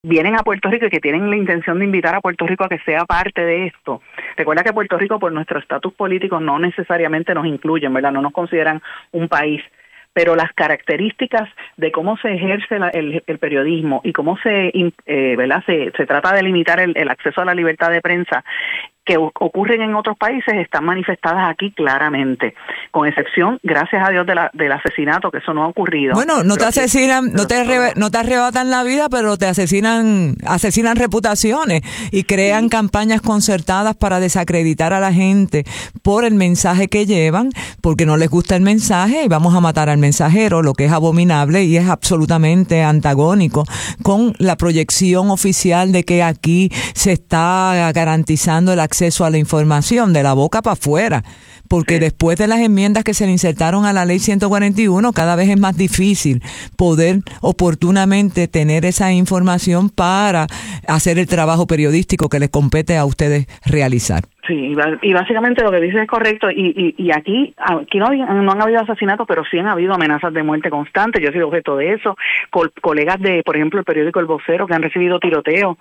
vienen a Puerto Rico y que tienen la intención de invitar a Puerto Rico a que sea parte de esto. Recuerda que Puerto Rico, por nuestro estatus político, no necesariamente nos incluyen, ¿verdad? No nos consideran un país, pero las características de cómo se ejerce el periodismo y cómo ¿verdad? Se trata de limitar el acceso a la libertad de prensa que ocurren en otros países están manifestadas aquí claramente, con excepción, gracias a Dios, del asesinato, que eso no ha ocurrido. Bueno, no te asesinan, no te arrebatan la vida, pero te asesinan reputaciones y crean campañas concertadas para desacreditar a la gente por el mensaje que llevan, porque no les gusta el mensaje y vamos a matar al mensajero, lo que es abominable y es absolutamente antagónico con la proyección oficial de que aquí se está garantizando el acceso a la información de la boca para afuera, porque después de las enmiendas que se le insertaron a la ley 141, cada vez es más difícil poder oportunamente tener esa información para hacer el trabajo periodístico que les compete a ustedes realizar. Sí, y básicamente lo que dice es correcto, y aquí no han habido asesinatos, pero sí han habido amenazas de muerte constantes. Yo he sido objeto de eso, colegas de, por ejemplo, el periódico El Vocero, que han recibido tiroteos,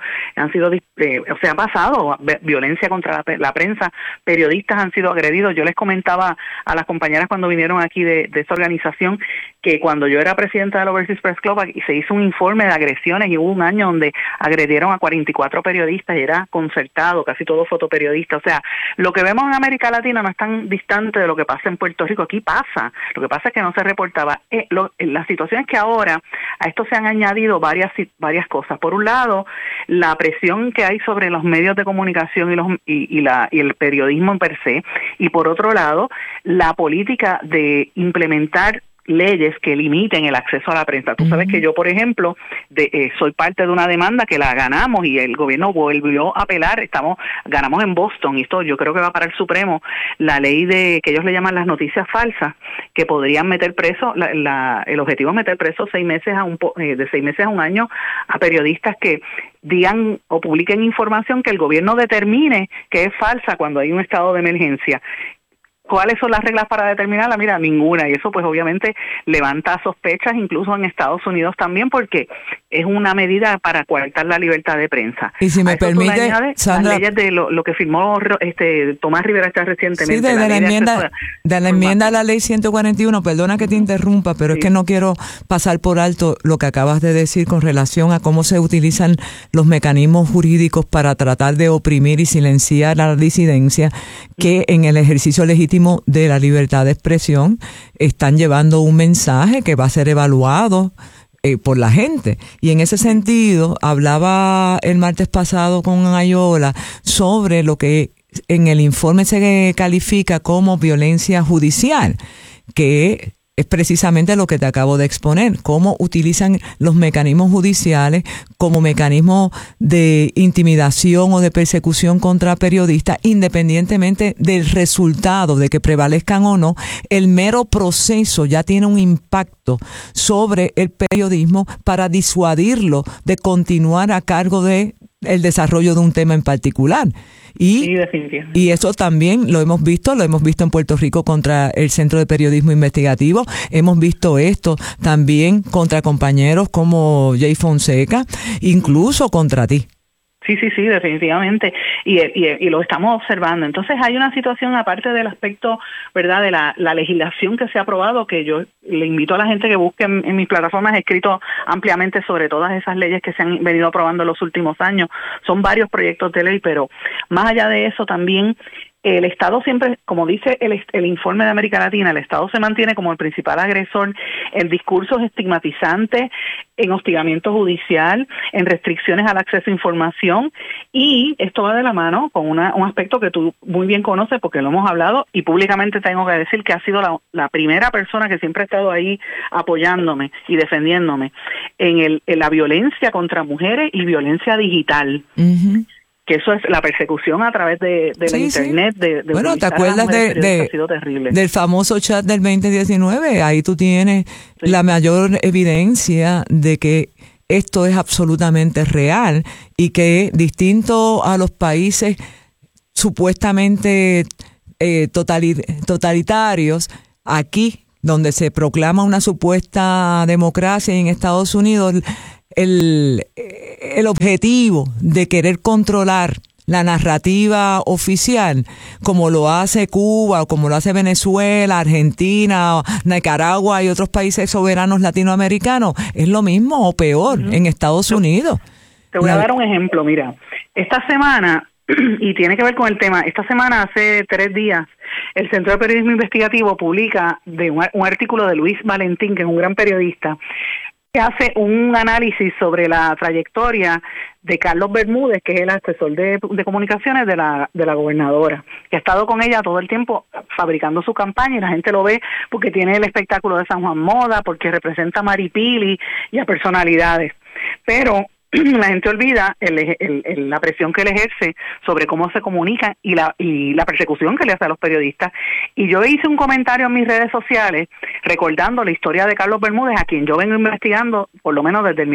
ha pasado violencia contra la prensa, periodistas han sido agredidos. Yo les comentaba a las compañeras cuando vinieron aquí de esta organización, que cuando yo era presidenta del Overseas Press Club, se hizo un informe de agresiones y hubo un año donde agredieron a 44 periodistas y era concertado, casi todos fotoperiodistas. O sea, lo que vemos en América Latina no es tan distante de lo que pasa en Puerto Rico. Aquí pasa. Lo que pasa es que no se reportaba. La situación es que ahora a esto se han añadido varias cosas. Por un lado, la presión que hay sobre los medios de comunicación y el periodismo en per se. Y por otro lado, la política de implementar leyes que limiten el acceso a la prensa. Tú sabes que yo, por ejemplo, soy parte de una demanda que la ganamos y el gobierno volvió a apelar. Ganamos en Boston y esto yo creo que va para el Supremo, la ley de que ellos le llaman las noticias falsas, que podrían meter preso, el objetivo es meter preso de 6 meses a un año a periodistas que digan o publiquen información que el gobierno determine que es falsa cuando hay un estado de emergencia. ¿Cuáles son las reglas para determinarla? Mira, ninguna. Y eso pues obviamente levanta sospechas incluso en Estados Unidos también, porque es una medida para coartar la libertad de prensa. Y si me permite, Sandra, las leyes de lo que firmó Tomás Rivera recientemente. Sí, de la enmienda a la ley 141, perdona que te interrumpa, pero es que no quiero pasar por alto lo que acabas de decir con relación a cómo se utilizan los mecanismos jurídicos para tratar de oprimir y silenciar a la disidencia, que en el ejercicio legítimo de la libertad de expresión están llevando un mensaje que va a ser evaluado por la gente. Y en ese sentido, hablaba el martes pasado con Ayola sobre lo que en el informe se califica como violencia judicial, que es precisamente lo que te acabo de exponer, cómo utilizan los mecanismos judiciales como mecanismo de intimidación o de persecución contra periodistas, independientemente del resultado de que prevalezcan o no. El mero proceso ya tiene un impacto sobre el periodismo para disuadirlo de continuar a cargo de el desarrollo de un tema en particular. Sí, definitivamente. Y eso también lo hemos visto en Puerto Rico contra el Centro de Periodismo Investigativo, hemos visto esto también contra compañeros como Jay Fonseca, incluso contra ti. Sí, definitivamente, y lo estamos observando. Entonces hay una situación, aparte del aspecto, ¿verdad?, de la legislación que se ha aprobado, que yo le invito a la gente que busque en mis plataformas, he escrito ampliamente sobre todas esas leyes que se han venido aprobando en los últimos años. Son varios proyectos de ley, pero más allá de eso también el Estado siempre, como dice el informe de América Latina, el Estado se mantiene como el principal agresor en discursos estigmatizantes, en hostigamiento judicial, en restricciones al acceso a información, y esto va de la mano con un aspecto que tú muy bien conoces porque lo hemos hablado, y públicamente tengo que decir que ha sido la primera persona que siempre ha estado ahí apoyándome y defendiéndome en la violencia contra mujeres y violencia digital. Uh-huh. Que eso es la persecución a través de la internet. Bueno, ¿te acuerdas ha sido terrible. Del famoso chat del 2019? Ahí tú tienes la mayor evidencia de que esto es absolutamente real y que, distinto a los países supuestamente totalitarios, aquí donde se proclama una supuesta democracia, y en Estados Unidos el objetivo de querer controlar la narrativa oficial, como lo hace Cuba, o como lo hace Venezuela, Argentina, Nicaragua y otros países soberanos latinoamericanos, es lo mismo o peor en Estados Unidos. Te voy a dar un ejemplo, mira, esta semana, y tiene que ver con el tema, esta semana hace 3 días, el Centro de Periodismo Investigativo publica un artículo de Luis Valentín, que es un gran periodista, que hace un análisis sobre la trayectoria de Carlos Bermúdez, que es el asesor de comunicaciones de la gobernadora, que ha estado con ella todo el tiempo fabricando su campaña, y la gente lo ve porque tiene el espectáculo de San Juan Moda, porque representa a Maripili y a personalidades. Pero la gente olvida la presión que él ejerce sobre cómo se comunican y la persecución que le hace a los periodistas. Y yo hice un comentario en mis redes sociales recordando la historia de Carlos Bermúdez, a quien yo vengo investigando por lo menos desde el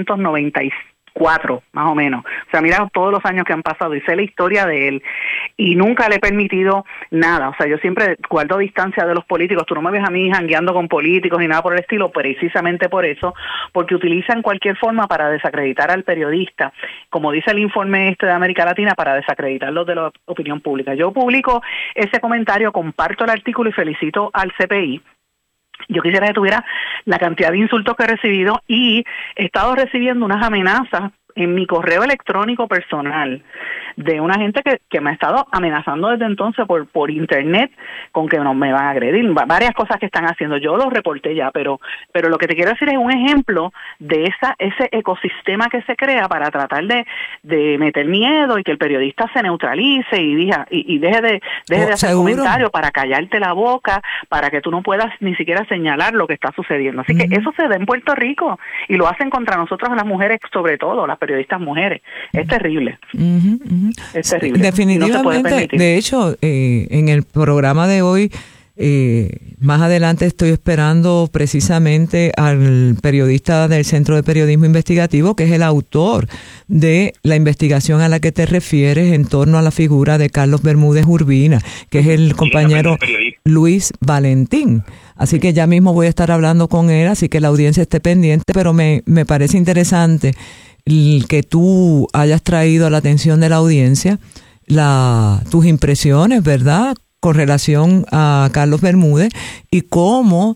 1994, más o menos. O sea, mira todos los años que han pasado y sé la historia de él. Y nunca le he permitido nada. O sea, yo siempre guardo distancia de los políticos. Tú no me ves a mí jangueando con políticos ni nada por el estilo, precisamente por eso, porque utilizan cualquier forma para desacreditar al periodista. Como dice el informe de América Latina, para desacreditarlos de la opinión pública. Yo publico ese comentario, comparto el artículo y felicito al CPI. Yo quisiera que tuviera la cantidad de insultos que he recibido, y he estado recibiendo unas amenazas en mi correo electrónico personal de una gente que me ha estado amenazando desde entonces por internet con que no me van a agredir, varias cosas que están haciendo. Yo lo reporté ya, pero lo que te quiero decir es un ejemplo de ese ecosistema que se crea para tratar de meter miedo y que el periodista se neutralice y deje de hacer comentarios, para callarte la boca, para que tú no puedas ni siquiera señalar lo que está sucediendo. Así que eso se da en Puerto Rico y lo hacen contra nosotras las mujeres, sobre todo las periodistas mujeres. Es terrible. Es terrible. Definitivamente. No, de hecho, en el programa de hoy, más adelante estoy esperando precisamente al periodista del Centro de Periodismo Investigativo, que es el autor de la investigación a la que te refieres en torno a la figura de Carlos Bermúdez Urbina, que es el compañero Luis Valentín. Así que ya mismo voy a estar hablando con él, así que la audiencia esté pendiente, pero me parece interesante que tú hayas traído a la atención de la audiencia tus impresiones, ¿verdad?, con relación a Carlos Bermúdez y cómo,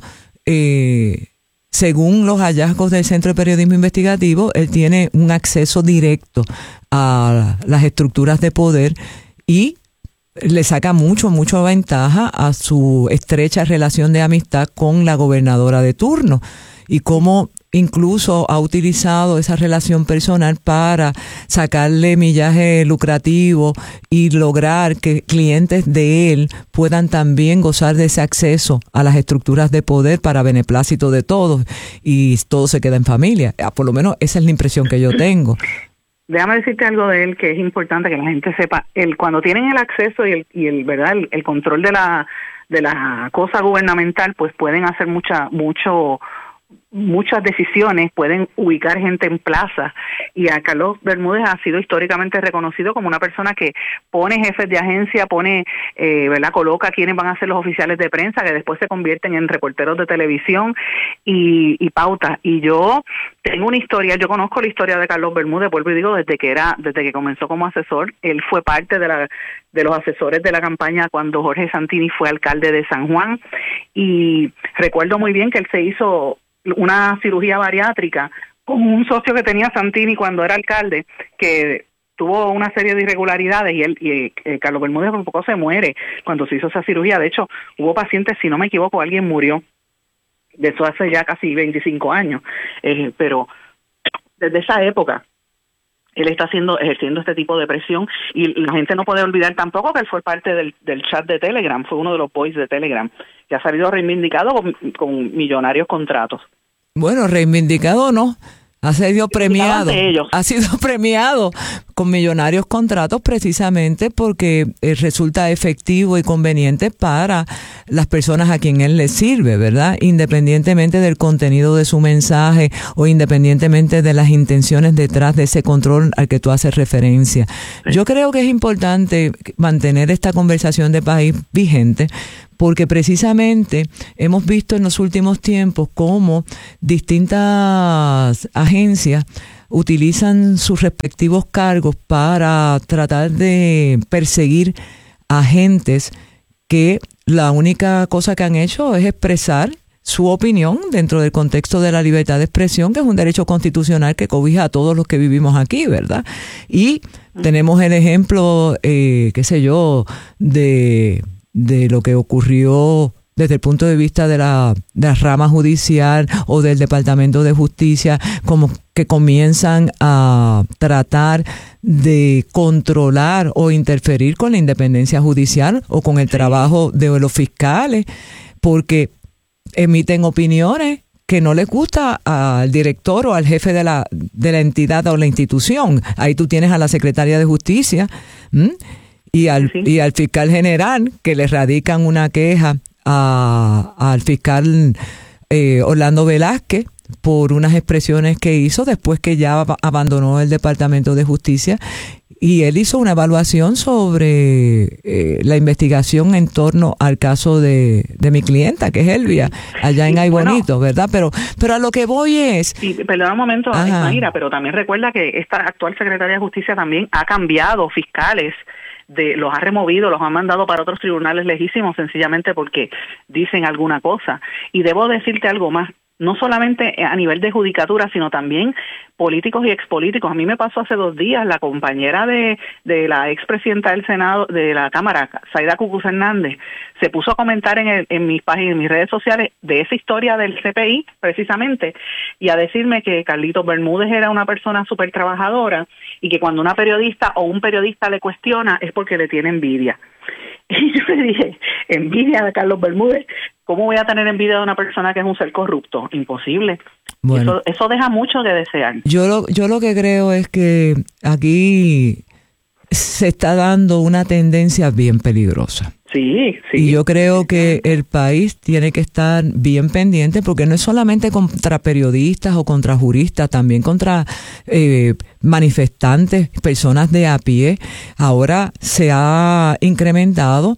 según los hallazgos del Centro de Periodismo Investigativo, él tiene un acceso directo a las estructuras de poder y le saca mucho ventaja a su estrecha relación de amistad con la gobernadora de turno, y cómo incluso ha utilizado esa relación personal para sacarle millaje lucrativo y lograr que clientes de él puedan también gozar de ese acceso a las estructuras de poder para beneplácito de todos, y todo se queda en familia. Por lo menos esa es la impresión que yo tengo. Déjame decirte algo de él que es importante que la gente sepa. Cuando tienen el acceso y el verdad el control de la cosa gubernamental, pues pueden hacer muchas decisiones, pueden ubicar gente en plaza, y a Carlos Bermúdez ha sido históricamente reconocido como una persona que pone jefes de agencia, ¿verdad?, coloca quienes van a ser los oficiales de prensa, que después se convierten en reporteros de televisión y pauta. Y yo tengo una historia, yo conozco la historia de Carlos Bermúdez, vuelvo y digo, desde que comenzó como asesor. Él fue parte de los asesores de la campaña cuando Jorge Santini fue alcalde de San Juan, y recuerdo muy bien que él se hizo una cirugía bariátrica con un socio que tenía Santini cuando era alcalde, que tuvo una serie de irregularidades, y Carlos Bermúdez por poco se muere cuando se hizo esa cirugía. De hecho, hubo pacientes, si no me equivoco, alguien murió. De eso hace ya casi 25 años. Pero desde esa época él está ejerciendo este tipo de presión, y la gente no puede olvidar tampoco que él fue parte del chat de Telegram, fue uno de los boys de Telegram, que ha salido reivindicado con millonarios contratos. Bueno, reivindicado no, ha sido premiado con millonarios contratos, precisamente porque resulta efectivo y conveniente para las personas a quien él les sirve, ¿verdad? Independientemente del contenido de su mensaje o independientemente de las intenciones detrás de ese control al que tú haces referencia. Sí. Yo creo que es importante mantener esta conversación de país vigente, porque precisamente hemos visto en los últimos tiempos cómo distintas agencias utilizan sus respectivos cargos para tratar de perseguir agentes que la única cosa que han hecho es expresar su opinión dentro del contexto de la libertad de expresión, que es un derecho constitucional que cobija a todos los que vivimos aquí, ¿verdad? Y tenemos el ejemplo, de lo que ocurrió desde el punto de vista de la rama judicial o del Departamento de Justicia, como que comienzan a tratar de controlar o interferir con la independencia judicial o con el trabajo de los fiscales, porque emiten opiniones que no les gusta al director o al jefe de la entidad o la institución. Ahí tú tienes a la secretaria de Justicia y al fiscal general, que le radican una queja al fiscal Orlando Velázquez por unas expresiones que hizo después que ya abandonó el Departamento de Justicia. Y él hizo una evaluación sobre la investigación en torno al caso de mi clienta, que es Elvia, allá en Ay Bonito, ¿verdad? Pero a lo que voy es... Sí, perdona un momento, Mayra, pero también recuerda que esta actual secretaria de Justicia también ha cambiado fiscales, los ha removido, los ha mandado para otros tribunales lejísimos, sencillamente porque dicen alguna cosa. Y debo decirte algo más. No solamente a nivel de judicatura, sino también políticos y expolíticos. A mí me pasó hace 2 días, la compañera de la expresidenta del Senado, de la Cámara, Zaida Cucuz Hernández, se puso a comentar en mis páginas, en mis redes sociales, de esa historia del CPI, precisamente, y a decirme que Carlitos Bermúdez era una persona súper trabajadora y que cuando una periodista o un periodista le cuestiona es porque le tiene envidia. Y yo le dije, envidia de Carlos Bermúdez, ¿cómo voy a tener envidia de una persona que es un ser corrupto? Imposible. Bueno, eso deja mucho de desear. Yo lo que creo es que aquí se está dando una tendencia bien peligrosa. Sí. Y yo creo que el país tiene que estar bien pendiente, porque no es solamente contra periodistas o contra juristas, también contra manifestantes, personas de a pie. Ahora se ha incrementado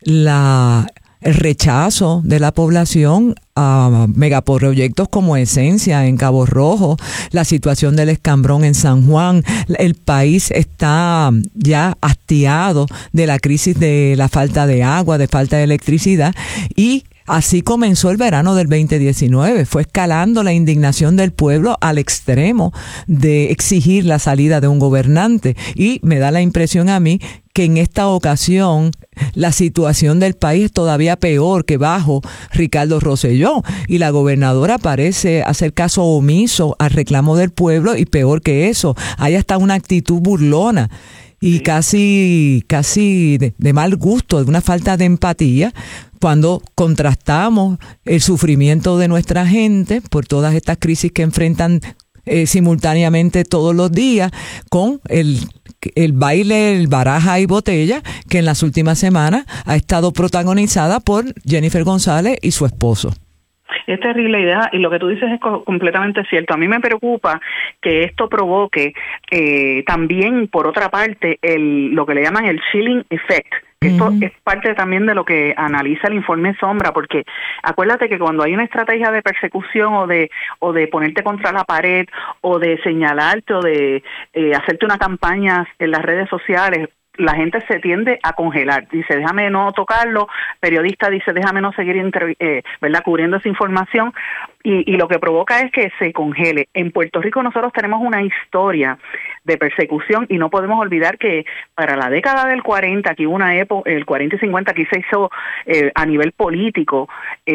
el rechazo de la población a megaproyectos como Esencia en Cabo Rojo, la situación del Escambrón en San Juan. El país está ya hastiado de la crisis de la falta de agua, de falta de electricidad, y así comenzó el verano del 2019. Fue escalando la indignación del pueblo al extremo de exigir la salida de un gobernante. Y me da la impresión a mí que en esta ocasión la situación del país es todavía peor que bajo Ricardo Rosselló, y la gobernadora parece hacer caso omiso al reclamo del pueblo, y peor que eso, hay hasta una actitud burlona y casi de mal gusto, de una falta de empatía, cuando contrastamos el sufrimiento de nuestra gente por todas estas crisis que enfrentan simultáneamente todos los días, con el baile, el baraja y botella, que en las últimas semanas ha estado protagonizada por Jennifer González y su esposo. Es terrible idea, y lo que tú dices es completamente cierto. A mí me preocupa que esto provoque también, por otra parte, lo que le llaman el chilling effect. Esto es parte también de lo que analiza el informe Sombra, porque acuérdate que cuando hay una estrategia de persecución o de ponerte contra la pared, o de señalarte, o de hacerte una campaña en las redes sociales, la gente se tiende a congelar. Dice, déjame no tocarlo. Periodista dice, déjame no seguir cubriendo esa información. Y lo que provoca es que se congele. En Puerto Rico nosotros tenemos una historia de persecución, y no podemos olvidar que para la década del 40, aquí hubo una época, el 40 y 50, aquí se hizo a nivel político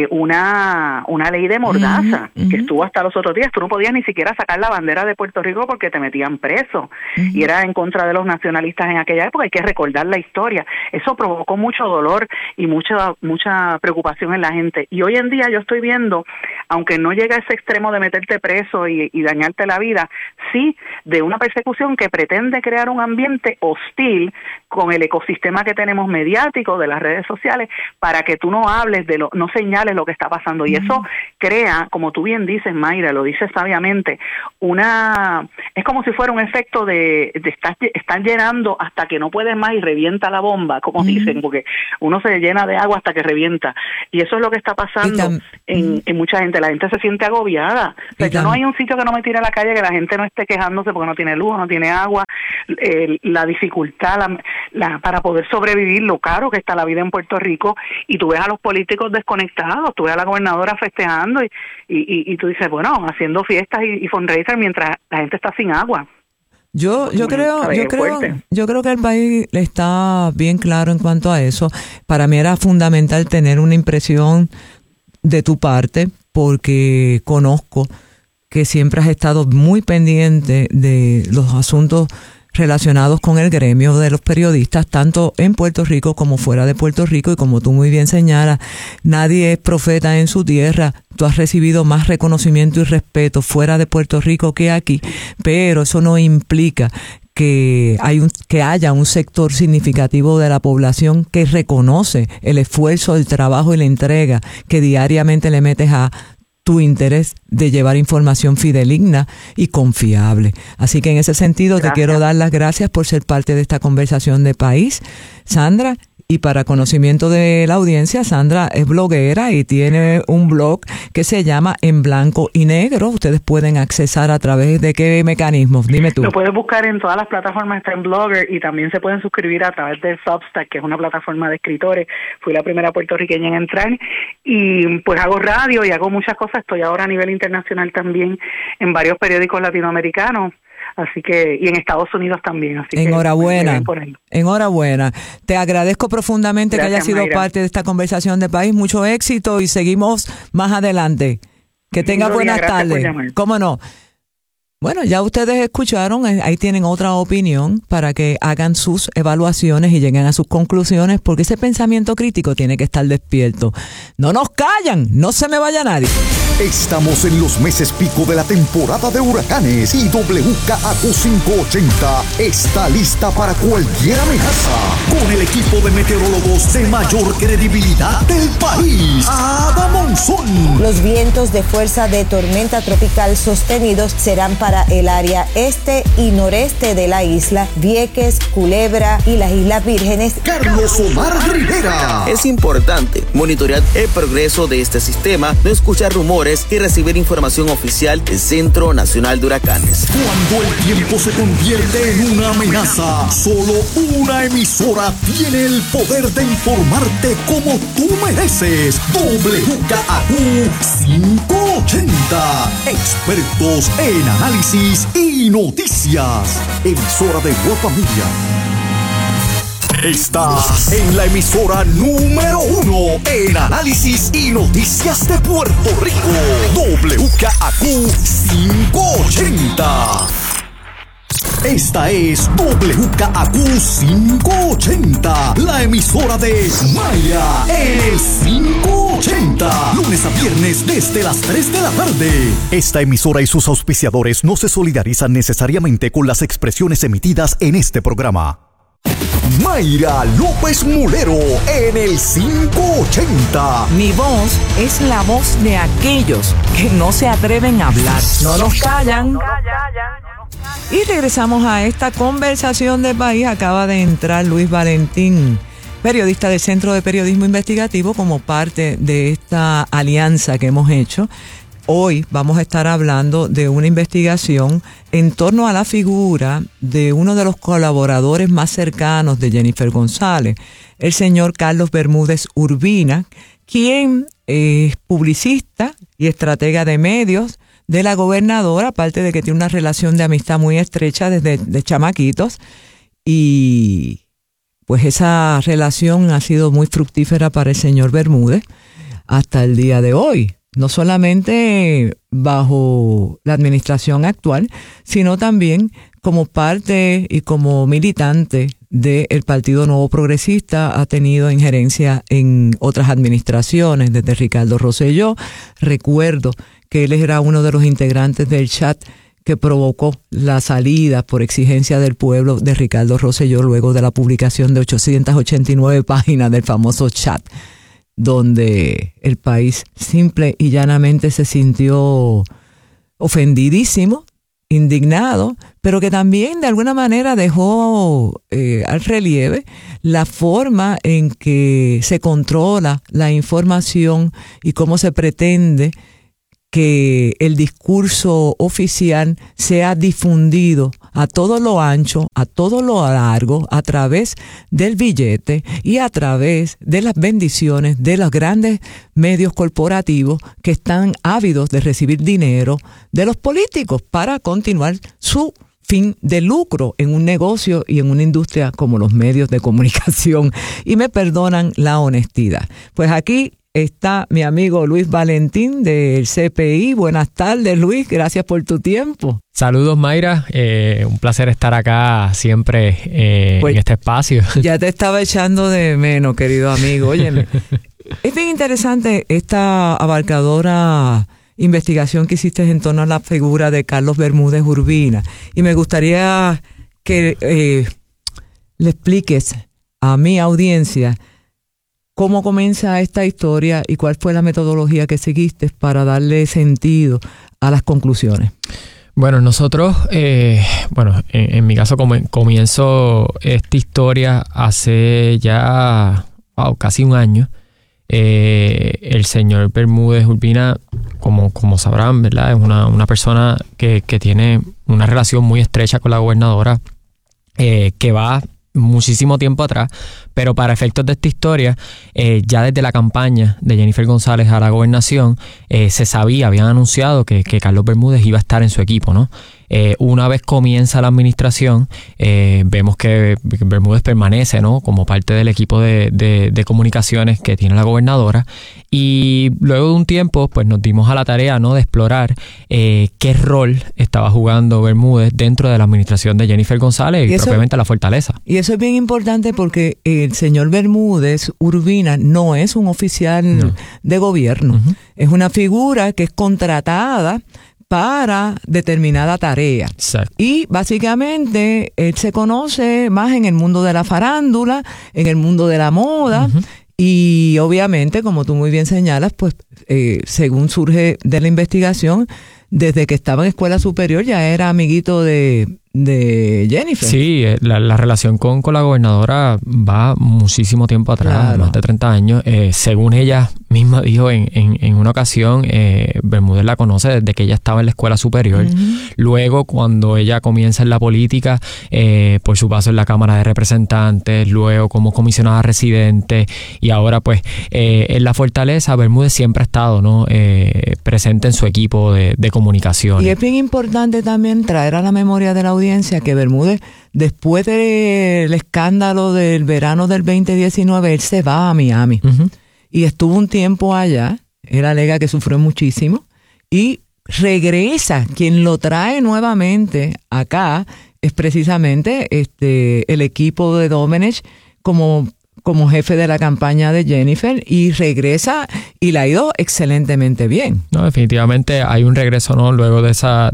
una ley de mordaza, que estuvo hasta los otros días. Tú no podías ni siquiera sacar la bandera de Puerto Rico porque te metían preso, y era en contra de los nacionalistas en aquella época. Hay que recordar la historia. Eso provocó mucho dolor y mucha preocupación en la gente. Y hoy en día yo estoy viendo, aunque no llega a ese extremo de meterte preso y dañarte la vida, sí de una persecución que pretende crear un ambiente hostil con el ecosistema que tenemos mediático de las redes sociales para que tú no hables no señales lo que está pasando. Y eso crea, como tú bien dices, Mayra, lo dices sabiamente, es como si fuera un efecto de estar llenando hasta que no puedes más y revienta la bomba, como dicen, porque uno se llena de agua hasta que revienta. Y eso es lo que está pasando en mucha gente. La gente se siente agobiada. O sea, no hay un sitio que no me tire a la calle que la gente no esté quejándose porque no tiene luz, no tiene agua, la dificultad para poder sobrevivir, lo caro que está la vida en Puerto Rico, y tú ves a los políticos desconectados, tú ves a la gobernadora festejando y tú dices, bueno, haciendo fiestas y fundraiser mientras la gente está sin agua. Yo creo que el país está bien claro en cuanto a eso. Para mí era fundamental tener una impresión de tu parte, porque conozco que siempre has estado muy pendiente de los asuntos relacionados con el gremio de los periodistas, tanto en Puerto Rico como fuera de Puerto Rico, y como tú muy bien señalas, nadie es profeta en su tierra. Tú has recibido más reconocimiento y respeto fuera de Puerto Rico que aquí, pero eso no implica que haya un sector significativo de la población que reconoce el esfuerzo, el trabajo y la entrega que diariamente le metes a tu interés de llevar información fidedigna y confiable. Así que en ese sentido Gracias. Te quiero dar las gracias por ser parte de esta conversación de país, Sandra. Y para conocimiento de la audiencia, Sandra es bloguera y tiene un blog que se llama En Blanco y Negro. Ustedes pueden accesar a través de qué mecanismos. Dime tú. Lo puedes buscar en todas las plataformas, está en Blogger, y también se pueden suscribir a través de Substack, que es una plataforma de escritores. Fui la primera puertorriqueña en entrar y pues hago radio y hago muchas cosas. Estoy ahora a nivel internacional también en varios periódicos latinoamericanos. Así que, y en Estados Unidos también. Así enhorabuena, enhorabuena. Te agradezco profundamente que hayas sido parte de esta conversación de país. Mucho éxito y seguimos más adelante. Que tengas buenas tardes. ¿Cómo no? Bueno, ya ustedes escucharon, ahí tienen otra opinión para que hagan sus evaluaciones y lleguen a sus conclusiones, porque ese pensamiento crítico tiene que estar despierto. No nos callan, no se me vaya nadie. Estamos en los meses pico de la temporada de huracanes y WKAQ 580 está lista para cualquier amenaza. Con el equipo de meteorólogos de mayor credibilidad del país, Ada Monzón. Los vientos de fuerza de tormenta tropical sostenidos serán para el área este y noreste de la isla, Vieques, Culebra y las Islas Vírgenes. Carlos Omar Rivera. Es importante monitorear el progreso de este sistema, no escuchar rumores y recibir información oficial del Centro Nacional de Huracanes. Cuando el tiempo se convierte en una amenaza, solo una emisora tiene el poder de informarte como tú mereces. WKAQ 580. Expertos en análisis y noticias. Emisora de Guapamilla. Estás en la emisora número 1 en análisis y noticias de Puerto Rico. WKAQ 580. Esta es WKAQ 580, la emisora de Maya, el 580. Lunes a viernes desde las 3 de la tarde. Esta emisora y sus auspiciadores no se solidarizan necesariamente con las expresiones emitidas en este programa. Mayra López Mulero en el 580. Mi voz es la voz de aquellos que no se atreven a hablar. No nos callan. Y regresamos a esta conversación de país. Acaba de entrar Luis Valentín, periodista del Centro de Periodismo Investigativo, como parte de esta alianza que hemos hecho. Hoy vamos a estar hablando de una investigación en torno a la figura de uno de los colaboradores más cercanos de Jennifer González, el señor Carlos Bermúdez Urbina, quien es publicista y estratega de medios de la gobernadora, aparte de que tiene una relación de amistad muy estrecha desde de chamaquitos, y pues esa relación ha sido muy fructífera para el señor Bermúdez hasta el día de hoy. No solamente bajo la administración actual, sino también como parte y como militante del Partido Nuevo Progresista. Ha tenido injerencia en otras administraciones, desde Ricardo Rosselló. Recuerdo que él era uno de los integrantes del chat que provocó la salida por exigencia del pueblo de Ricardo Rosselló luego de la publicación de 889 páginas del famoso chat, donde el país simple y llanamente se sintió ofendidísimo, indignado, pero que también de alguna manera dejó al relieve la forma en que se controla la información y cómo se pretende que el discurso oficial sea difundido a todo lo ancho, a todo lo largo, a través del billete y a través de las bendiciones de los grandes medios corporativos que están ávidos de recibir dinero de los políticos para continuar su fin de lucro en un negocio y en una industria como los medios de comunicación. Y me perdonan la honestidad. Pues aquí está mi amigo Luis Valentín del CPI. Buenas tardes, Luis. Gracias por tu tiempo. Saludos, Mayra. Un placer estar acá siempre pues, en este espacio. Ya te estaba echando de menos, querido amigo. Óyeme, es bien interesante esta abarcadora investigación que hiciste en torno a la figura de Carlos Bermúdez Urbina. Y me gustaría que le expliques a mi audiencia cómo comienza esta historia y cuál fue la metodología que seguiste para darle sentido a las conclusiones. Bueno, nosotros, en mi caso comienzo esta historia hace ya casi un año. El señor Bermúdez Urbina, como sabrán, ¿verdad? Es una persona que tiene una relación muy estrecha con la gobernadora, que va muchísimo tiempo atrás, pero para efectos de esta historia, ya desde la campaña de Jennifer González a la gobernación, se sabía, habían anunciado que Carlos Bermúdez iba a estar en su equipo, ¿no? Una vez comienza la administración, vemos que Bermúdez permanece, ¿no?, como parte del equipo de comunicaciones que tiene la gobernadora, y luego de un tiempo pues nos dimos a la tarea, ¿no?, de explorar qué rol estaba jugando Bermúdez dentro de la administración de Jennifer González y propiamente la fortaleza. Y eso es bien importante porque el señor Bermúdez Urbina no es un oficial de gobierno, es una figura que es contratada para determinada tarea. Exacto. Y básicamente él se conoce más en el mundo de la farándula, en el mundo de la moda, y obviamente, como tú muy bien señalas, pues según surge de la investigación, desde que estaba en escuela superior ya era amiguito de Jennifer. Sí, la relación con la gobernadora va muchísimo tiempo atrás, claro, más de 30 años. Según ella misma dijo en una ocasión, Bermúdez la conoce desde que ella estaba en la escuela superior. Luego, cuando ella comienza en la política, por su paso en la Cámara de Representantes, luego como comisionada residente, y ahora pues en la fortaleza, Bermúdez siempre ha estado, ¿no?, presente en su equipo de comunicaciones. Y es bien importante también traer a la memoria de la audiencia que Bermúdez, después del escándalo del verano del 2019, él se va a Miami y estuvo un tiempo allá. Él alega que sufrió muchísimo y regresa. Quien lo trae nuevamente acá es precisamente el equipo de Domenech como jefe de la campaña de Jennifer, y regresa y le ha ido excelentemente bien. No, definitivamente hay un regreso, ¿no?, luego de esa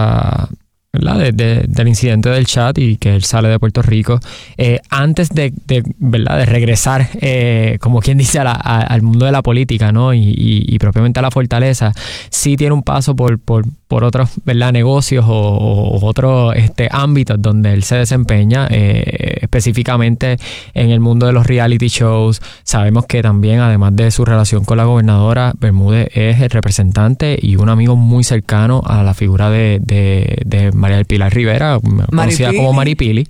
¿verdad?, del incidente del chat, y que él sale de Puerto Rico. Antes de ¿verdad?, de regresar, como quien dice, al mundo de la política, ¿no?, y propiamente a la fortaleza, sí tiene un paso por otros, ¿verdad?, negocios o otros ámbitos donde él se desempeña, específicamente en el mundo de los reality shows. Sabemos que también, además de su relación con la gobernadora, Bermúdez es el representante y un amigo muy cercano a la figura de María del Pilar Rivera, conocida como Maripili,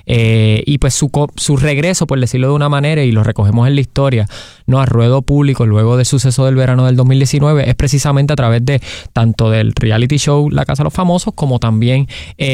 y pues su regreso, por decirlo de una manera, y lo recogemos en la historia, ¿no?, a ruedo público luego del suceso del verano del 2019, es precisamente a través de tanto del reality show La Casa de los Famosos, como también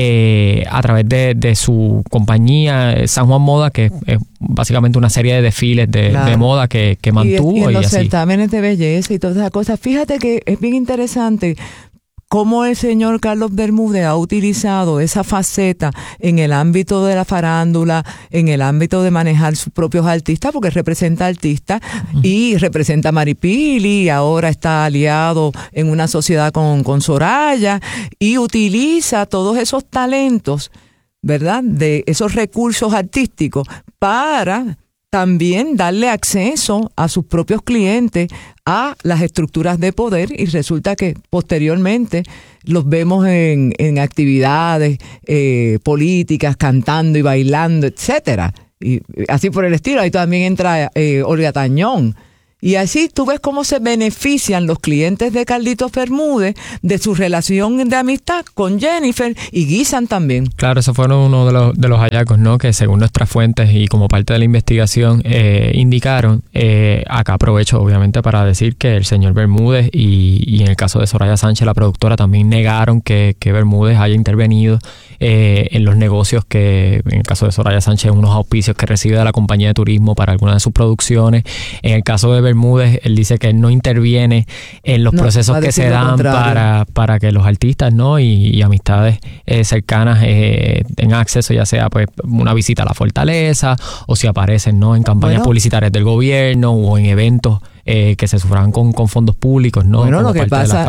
a través de su compañía San Juan Moda, que es básicamente una serie de desfiles de moda que mantuvo. Y en los así. certámenes de belleza y todas esas cosas. Fíjate que es bien interesante cómo el señor Carlos Bermúdez ha utilizado esa faceta en el ámbito de la farándula, en el ámbito de manejar sus propios artistas, porque representa artistas y representa a Maripili, y ahora está aliado en una sociedad con Soraya, y utiliza todos esos talentos, ¿verdad?, de esos recursos artísticos para también darle acceso a sus propios clientes a las estructuras de poder, y resulta que posteriormente los vemos en actividades políticas, cantando y bailando, etcétera, y así por el estilo. Ahí también entra Olga Tañón. Y así tú ves cómo se benefician los clientes de Carlitos Bermúdez de su relación de amistad con Jennifer, y guisan también. Claro, eso fueron uno de los hallazgos, ¿no?, que según nuestras fuentes y como parte de la investigación indicaron. Acá aprovecho obviamente para decir que el señor Bermúdez y en el caso de Soraya Sánchez, la productora, también negaron que Bermúdez haya intervenido en los negocios que, en el caso de Soraya Sánchez, unos auspicios que recibe de la compañía de turismo para alguna de sus producciones. En el caso de Bermúdez, él dice que él no interviene en los procesos que se dan para que los artistas, ¿no?, y amistades cercanas tengan acceso, ya sea pues una visita a la fortaleza, o si aparecen, ¿no?, en campañas publicitarias del gobierno o en eventos que se sufran con fondos públicos, ¿no? Bueno, lo que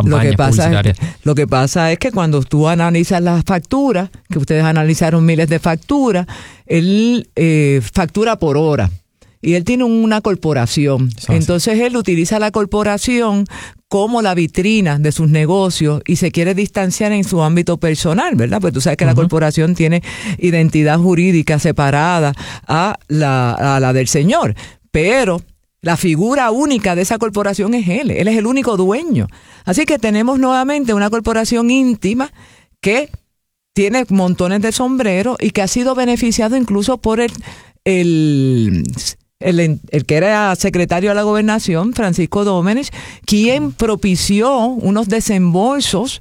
pasa es que cuando tú analizas las facturas, que ustedes analizaron miles de facturas, él factura por hora. Y él tiene una corporación. Entonces él utiliza la corporación como la vitrina de sus negocios y se quiere distanciar en su ámbito personal, ¿verdad? Pues tú sabes que la corporación tiene identidad jurídica separada a la del señor. Pero la figura única de esa corporación es él. Él es el único dueño. Así que tenemos nuevamente una corporación íntima que tiene montones de sombreros y que ha sido beneficiado incluso por el que era secretario de la Gobernación, Francisco Domenech, quien propició unos desembolsos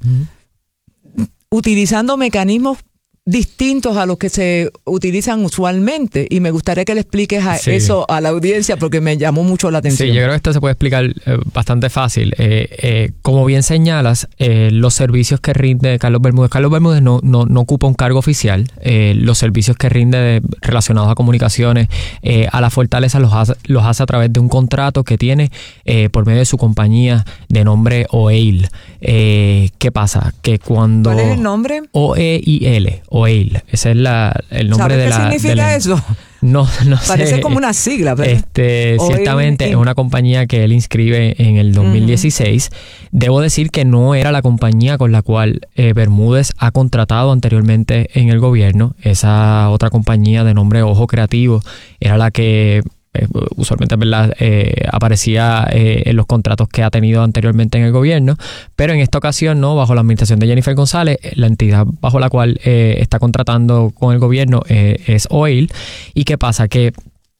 utilizando mecanismos distintos a los que se utilizan usualmente, y me gustaría que le expliques eso a la audiencia, porque me llamó mucho la atención. Sí, yo creo que esto se puede explicar bastante fácil. Como bien señalas, los servicios que rinde Carlos Bermúdez no ocupa un cargo oficial. Los servicios que rinde relacionados a comunicaciones a la fortaleza los hace a través de un contrato que tiene por medio de su compañía de nombre OEIL. ¿Qué pasa? Que cuando... ¿Cuál es el nombre? OEIL. OEIL, ese es el nombre de la... ¿Sabes qué significa eso? No sé. Parece como una sigla, pero... Ciertamente es una compañía que él inscribe en el 2016. Debo decir que no era la compañía con la cual Bermúdez ha contratado anteriormente en el gobierno. Esa otra compañía de nombre Ojo Creativo era la que usualmente, ¿verdad?, aparecía en los contratos que ha tenido anteriormente en el gobierno, pero en esta ocasión, no, bajo la administración de Jennifer González, la entidad bajo la cual está contratando con el gobierno es OEIL. ¿Y qué pasa? Que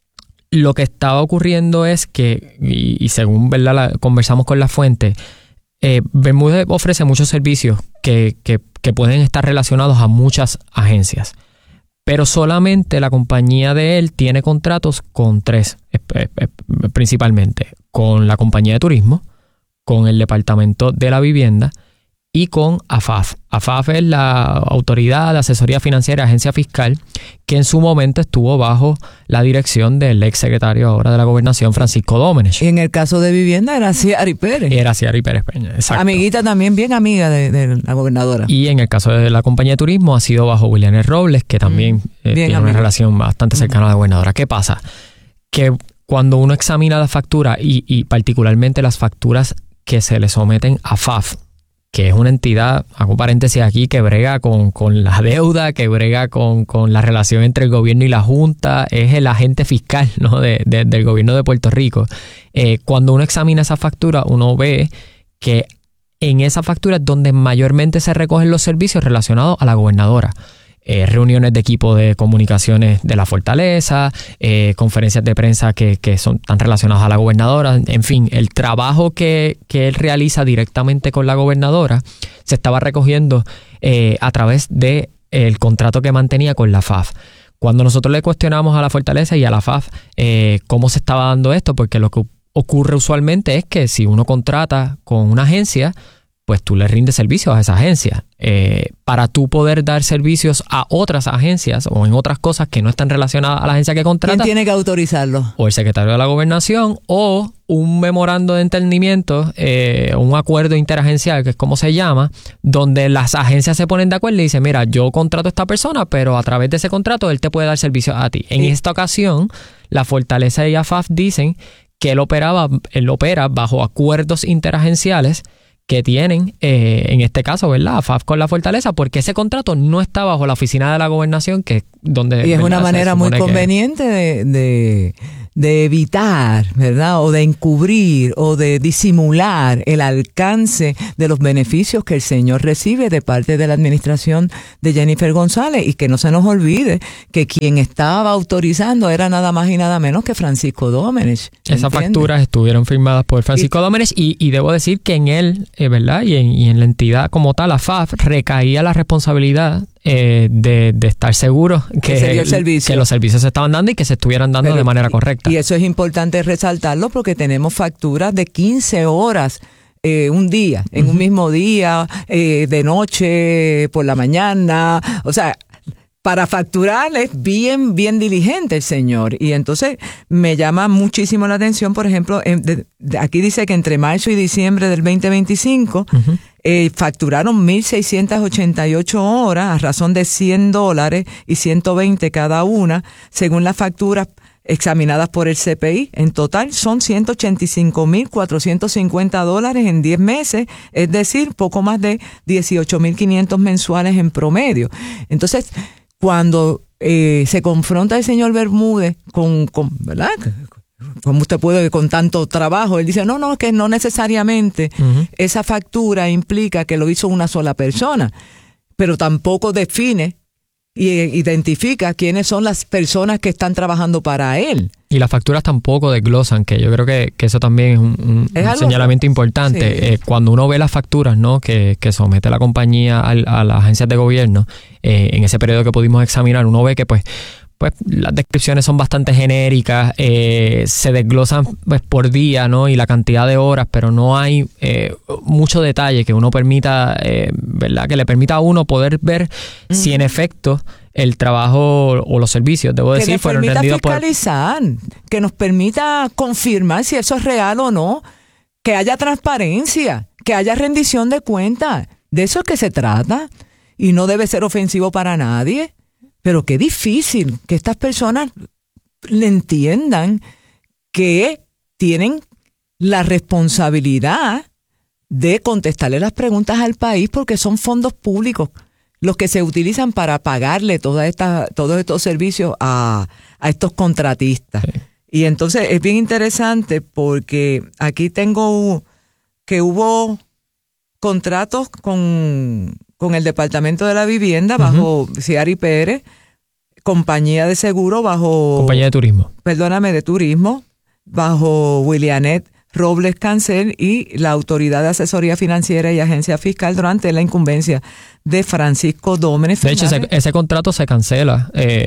lo que estaba ocurriendo es que, y según, ¿verdad?, conversamos con la fuente, Bermúdez ofrece muchos servicios que pueden estar relacionados a muchas agencias. Pero solamente la compañía de él tiene contratos con tres, principalmente, con la compañía de turismo, con el Departamento de la Vivienda y con AFAF. AFAF es la Autoridad de Asesoría Financiera, Agencia Fiscal, que en su momento estuvo bajo la dirección del ex secretario ahora de la Gobernación, Francisco Domenech. Y en el caso de Vivienda era Ciari Pérez. Era Ciari Pérez Peña, exacto. Amiguita también, bien amiga de la gobernadora. Y en el caso de la compañía de turismo ha sido bajo William Robles, que también tiene una relación bastante cercana a la gobernadora. ¿Qué pasa? Que cuando uno examina la factura y particularmente las facturas que se le someten a AFAF, que es una entidad, hago paréntesis aquí, que brega con la deuda, que brega con la relación entre el gobierno y la Junta, es el agente fiscal, ¿no?, del gobierno de Puerto Rico. Cuando uno examina esa factura, uno ve que en esa factura es donde mayormente se recogen los servicios relacionados a la gobernadora. Reuniones de equipo de comunicaciones de la fortaleza, conferencias de prensa que están relacionadas a la gobernadora, en fin, el trabajo que él realiza directamente con la gobernadora se estaba recogiendo a través de el contrato que mantenía con la FAF. Cuando nosotros le cuestionamos a la fortaleza y a la FAF cómo se estaba dando esto, porque lo que ocurre usualmente es que si uno contrata con una agencia, pues tú le rindes servicios a esa agencia. Para tú poder dar servicios a otras agencias o en otras cosas que no están relacionadas a la agencia que contrata. ¿Quién tiene que autorizarlo? O el secretario de la Gobernación o un memorando de entendimiento, un acuerdo interagencial, que es como se llama, donde las agencias se ponen de acuerdo y dicen, mira, yo contrato a esta persona, pero a través de ese contrato él te puede dar servicios a ti. En esta ocasión, la Fortaleza y AFAF dicen que él opera bajo acuerdos interagenciales que tienen, en este caso, ¿verdad?, AFAF con la Fortaleza, porque ese contrato no está bajo la oficina de la Gobernación, que es donde... Y es una manera muy conveniente de evitar, ¿verdad?, o de encubrir o de disimular el alcance de los beneficios que el señor recibe de parte de la administración de Jennifer González, y que no se nos olvide que quien estaba autorizando era nada más y nada menos que Francisco Domenech. Esas facturas estuvieron firmadas por Francisco Domenech y debo decir que en él, ¿verdad?, y en la entidad como tal, AFAF, recaía la responsabilidad de estar seguro que los servicios se estaban dando y que se estuvieran dando de manera correcta. Y eso es importante resaltarlo porque tenemos facturas de 15 horas un día, en un mismo día, de noche, por la mañana, o sea... Para facturar es bien diligente el señor. Y entonces me llama muchísimo la atención, por ejemplo, aquí dice que entre marzo y diciembre del 2025 facturaron 1,688 horas a razón de $100 y 120 cada una, según las facturas examinadas por el CPI. En total son $185,450 en 10 meses, es decir, poco más de 18,500 mensuales en promedio. Entonces, cuando se confronta el señor Bermúdez con ¿verdad?, como usted puede con tanto trabajo, él dice, no, que no necesariamente esa factura implica que lo hizo una sola persona, pero tampoco define y identifica quiénes son las personas que están trabajando para él. Y las facturas tampoco desglosan, que yo creo que eso también es un señalamiento importante. Sí. Cuando uno ve las facturas, ¿no?, que somete la compañía a las agencias de gobierno, en ese periodo que pudimos examinar, uno ve que pues las descripciones son bastante genéricas, se desglosan pues por día, ¿no?, y la cantidad de horas, pero no hay mucho detalle que uno permita, ¿verdad?, que le permita a uno poder ver si en efecto el trabajo o los servicios, debo decir, fueron rendidos por... Que nos permita confirmar si eso es real o no, que haya transparencia, que haya rendición de cuentas. De eso es que se trata y no debe ser ofensivo para nadie. Pero qué difícil que estas personas le entiendan que tienen la responsabilidad de contestarle las preguntas al país porque son fondos públicos los que se utilizan para pagarle todos estos servicios a estos contratistas. Sí. Y entonces es bien interesante porque aquí tengo que hubo contratos con el Departamento de la Vivienda bajo Ciari Pérez, compañía de seguro bajo... Compañía de turismo. Perdóname, de turismo, bajo Willianet Robles Cancel y la Autoridad de Asesoría Financiera y Agencia Fiscal durante la incumbencia de Francisco Domenech. De hecho, ese contrato se cancela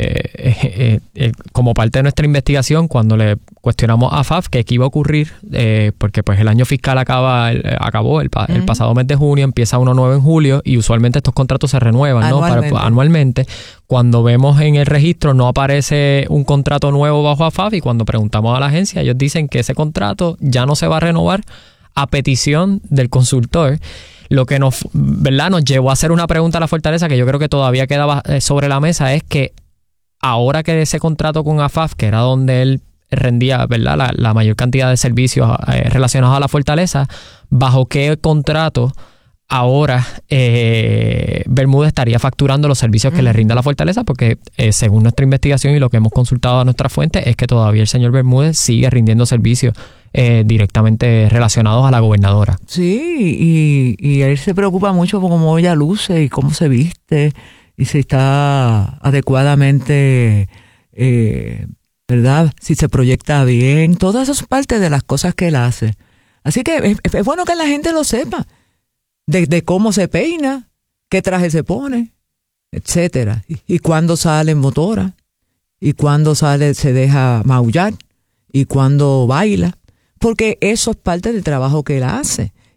como parte de nuestra investigación cuando le cuestionamos a AFAF que qué iba a ocurrir, porque pues el año fiscal acabó el pasado mes de junio, empieza uno nuevo en julio y usualmente estos contratos se renuevan anualmente. Cuando vemos en el registro no aparece un contrato nuevo bajo AFAF y cuando preguntamos a la agencia ellos dicen que ese contrato ya no se va a renovar a petición del consultor. Lo que nos llevó a hacer una pregunta a la Fortaleza que yo creo que todavía quedaba sobre la mesa es que ahora que ese contrato con AFAF, que era donde él rendía, ¿verdad?, la mayor cantidad de servicios relacionados a la Fortaleza, ¿bajo qué contrato ahora Bermúdez estaría facturando los servicios que le rinda la Fortaleza? Porque según nuestra investigación y lo que hemos consultado a nuestra fuente es que todavía el señor Bermúdez sigue rindiendo servicios directamente relacionados a la gobernadora. Sí, y él se preocupa mucho por cómo ella luce y cómo se viste y si está adecuadamente, ¿verdad? Si se proyecta bien. Todo eso es parte de las cosas que él hace. Así que es bueno que la gente lo sepa. De cómo se peina, qué traje se pone, etcétera. Y cuándo sale en motora, y cuándo se deja maullar, y cuándo baila. Porque eso es parte del trabajo que él hace.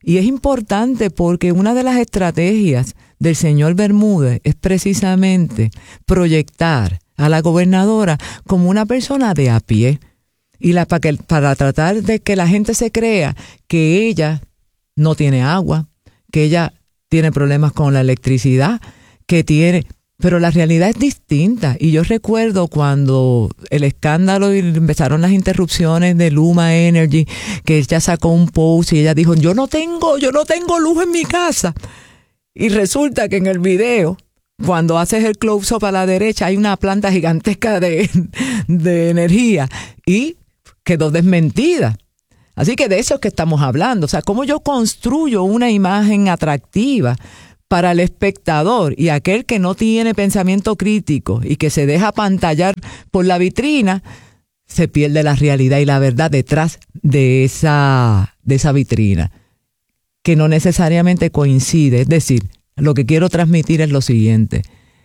Y es importante porque una de las estrategias del señor Bermúdez es precisamente proyectar a la gobernadora como una persona de a pie. Y para tratar de que la gente se crea que ella no tiene agua, que ella tiene problemas con la electricidad, pero la realidad es distinta. Y yo recuerdo cuando el escándalo y empezaron las interrupciones de Luma Energy, que ella sacó un post y ella dijo, yo no tengo luz en mi casa. Y resulta que en el video, cuando haces el close-up a la derecha, hay una planta gigantesca de energía y quedó desmentida. Así que de eso es que estamos hablando. O sea, cómo yo construyo una imagen atractiva para el espectador y aquel que no tiene pensamiento crítico y que se deja apantallar por la vitrina, se pierde la realidad y la verdad detrás de esa vitrina, que no necesariamente coincide. Es decir, lo que quiero transmitir es lo siguiente.